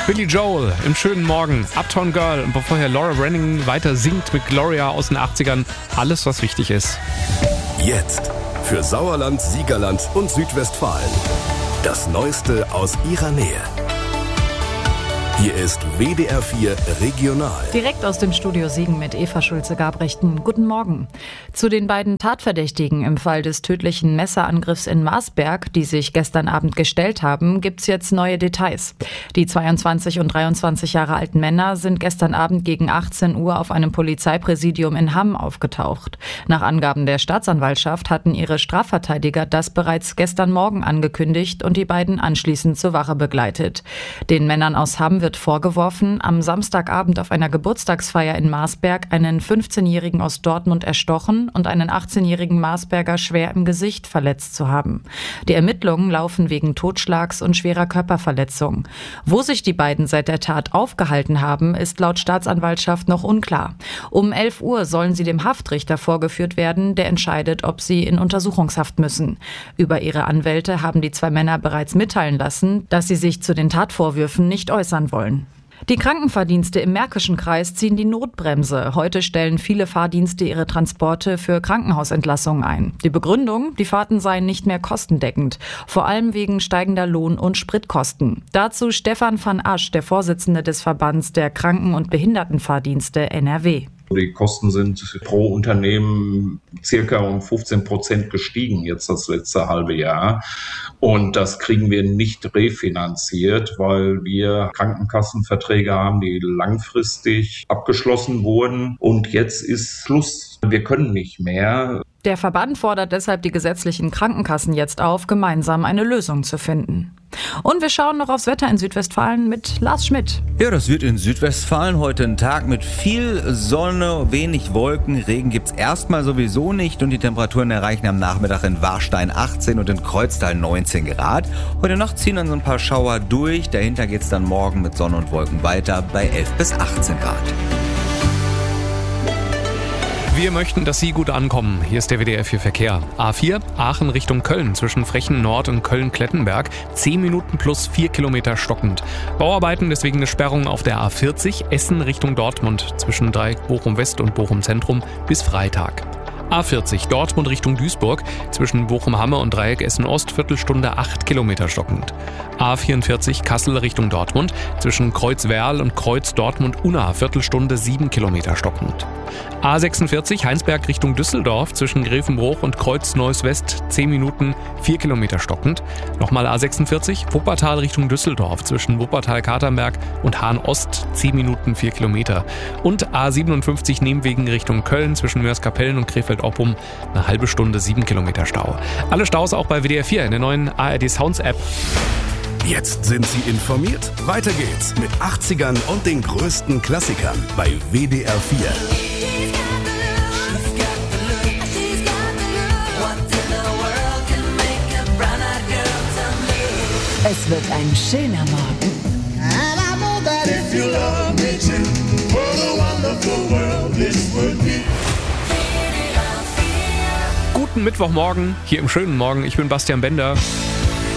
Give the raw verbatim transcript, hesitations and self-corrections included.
Billy Joel im schönen Morgen, Uptown Girl und bevor hier Laura Branning weiter singt mit Gloria aus den achtzigern, alles was wichtig ist. Jetzt für Sauerland, Siegerland und Südwestfalen. Das Neueste aus ihrer Nähe. Hier ist W D R vier Regional. Direkt aus dem Studio Siegen mit Eva Schulze-Gabrechten. Guten Morgen. Zu den beiden Tatverdächtigen im Fall des tödlichen Messerangriffs in Marsberg, die sich gestern Abend gestellt haben, gibt's jetzt neue Details. Die zweiundzwanzig und dreiundzwanzig Jahre alten Männer sind gestern Abend gegen achtzehn Uhr auf einem Polizeipräsidium in Hamm aufgetaucht. Nach Angaben der Staatsanwaltschaft hatten ihre Strafverteidiger das bereits gestern Morgen angekündigt und die beiden anschließend zur Wache begleitet. Den Männern aus Hamm wird vorgeworfen, am Samstagabend auf einer Geburtstagsfeier in Marsberg einen fünfzehnjährigen aus Dortmund erstochen und einen achtzehnjährigen Marsberger schwer im Gesicht verletzt zu haben. Die Ermittlungen laufen wegen Totschlags und schwerer Körperverletzung. Wo sich die beiden seit der Tat aufgehalten haben, ist laut Staatsanwaltschaft noch unklar. Um elf Uhr sollen sie dem Haftrichter vorgeführt werden, der entscheidet, ob sie in Untersuchungshaft müssen. Über ihre Anwälte haben die zwei Männer bereits mitteilen lassen, dass sie sich zu den Tatvorwürfen nicht äußern wollen. Die Krankenfahrdienste im Märkischen Kreis ziehen die Notbremse. Heute stellen viele Fahrdienste ihre Transporte für Krankenhausentlassungen ein. Die Begründung, die Fahrten seien nicht mehr kostendeckend, vor allem wegen steigender Lohn- und Spritkosten. Dazu Stefan van Asch, der Vorsitzende des Verbands der Kranken- und Behindertenfahrdienste N R W. Die Kosten sind pro Unternehmen circa um fünfzehn Prozent gestiegen jetzt das letzte halbe Jahr. Und das kriegen wir nicht refinanziert, weil wir Krankenkassenverträge haben, die langfristig abgeschlossen wurden. Und jetzt ist Schluss. Wir können nicht mehr. Der Verband fordert deshalb die gesetzlichen Krankenkassen jetzt auf, gemeinsam eine Lösung zu finden. Und wir schauen noch aufs Wetter in Südwestfalen mit Lars Schmidt. Ja, das wird in Südwestfalen heute ein Tag mit viel Sonne, wenig Wolken. Regen gibt's erstmal sowieso nicht und die Temperaturen erreichen am Nachmittag in Warstein achtzehn und in Kreuztal neunzehn Grad. Heute Nacht ziehen dann so ein paar Schauer durch. Dahinter geht's dann morgen mit Sonne und Wolken weiter bei elf bis achtzehn Grad. Wir möchten, dass Sie gut ankommen. Hier ist der W D R vier Verkehr. A vier, Aachen Richtung Köln, zwischen Frechen Nord und Köln-Klettenberg. zehn Minuten plus vier Kilometer stockend. Bauarbeiten, deswegen eine Sperrung auf der A vierzig, Essen Richtung Dortmund, zwischen Dreieck Bochum West und Bochum Zentrum bis Freitag. A vierzig, Dortmund Richtung Duisburg, zwischen Bochum-Hamme und Dreieck Essen-Ost, Viertelstunde acht Kilometer stockend. A vierundvierzig, Kassel Richtung Dortmund, zwischen Kreuz-Werl und Kreuz-Dortmund-Unna, Viertelstunde sieben Kilometer stockend. A sechsundvierzig, Heinsberg Richtung Düsseldorf, zwischen Grevenbruch und Kreuz-Neuss-West, zehn Minuten, vier Kilometer stockend. Nochmal A sechsundvierzig, Wuppertal Richtung Düsseldorf, zwischen Wuppertal-Katernberg und Hahn-Ost, zehn Minuten, vier Kilometer. Und A siebenundfünfzig, Nehmwegen Richtung Köln, zwischen Mörs-Kapellen und Krefeld-Oppum, eine halbe Stunde, sieben Kilometer Stau. Alle Staus auch bei W D R vier in der neuen A R D Sounds App. Jetzt sind Sie informiert. Weiter geht's mit achtzigern und den größten Klassikern bei W D R vier. Es wird ein schöner Morgen. Guten Mittwochmorgen, hier im schönen Morgen. Ich bin Bastian Bender.